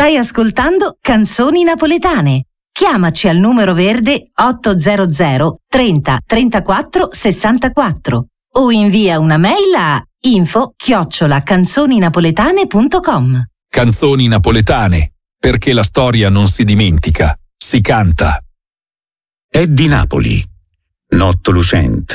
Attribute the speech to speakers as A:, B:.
A: Stai ascoltando Canzoni Napoletane. Chiamaci al numero verde 800 30 34 64 o invia una mail a info@canzoninapoletane.com.
B: Canzoni napoletane, perché la storia non si dimentica, si canta.
C: È di Napoli, Notte lucente.